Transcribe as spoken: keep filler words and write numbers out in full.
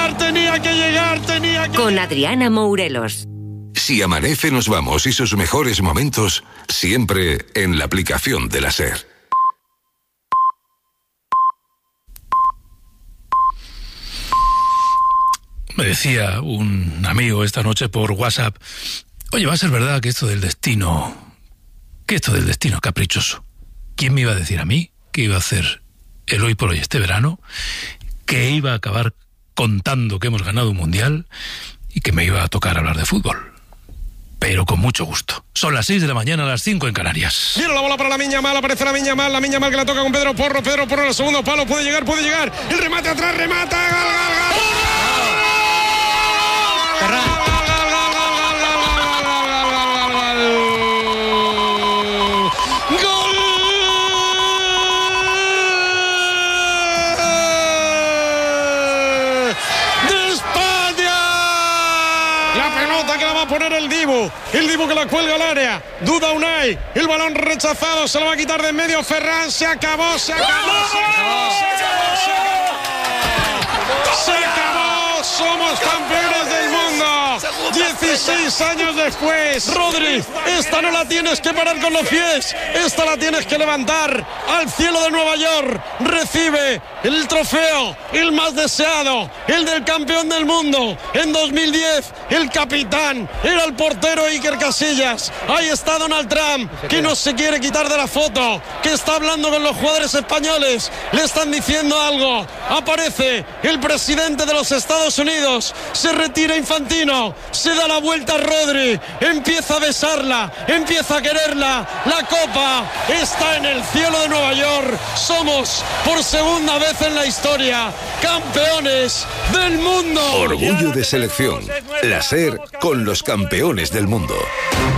llegar, tenía que llegar, tenía que... Con Adriana Mourelos. Si amanece nos vamos y sus mejores momentos siempre en la aplicación de la SER. Me decía un amigo esta noche por WhatsApp: oye, va a ser verdad que esto del destino, que esto del destino caprichoso. ¿Quién me iba a decir a mí que iba a hacer el Hoy por Hoy este verano, que iba a acabar contando que hemos ganado un mundial y que me iba a tocar hablar de fútbol? Pero con mucho gusto. Son las seis de la mañana, las cinco en Canarias. Viene la bola para la Miña Mal, aparece la Miña Mal, la Miña Mal que la toca con Pedro Porro, Pedro Porro en el segundo palo, puede llegar, puede llegar, el remate atrás, remata, gol, gol, gol. Poner el Dibu, el Dibu que la cuelga al área, duda Unai, el balón rechazado, se lo va a quitar de en medio Ferran, se acabó, se acabó, se acabó, se acabó, se acabó, se acabó, somos campeones del mundo, dieciséis años después. Rodri, esta no la tienes que parar con los pies, esta la tienes que levantar al cielo de Nueva York, recibe el trofeo, el más deseado, el del campeón del mundo. En dos mil diez, el capitán era el portero Iker Casillas. Ahí está Donald Trump, que no se quiere quitar de la foto, que está hablando con los jugadores españoles. Le están diciendo algo. Aparece el presidente de los Estados Unidos. Se retira Infantino. Se da la vuelta a Rodri. Empieza a besarla. Empieza a quererla. La copa está en el cielo de Nueva York. Somos, por segunda vez en la historia, campeones del mundo. Orgullo de selección. La SER con los campeones del mundo.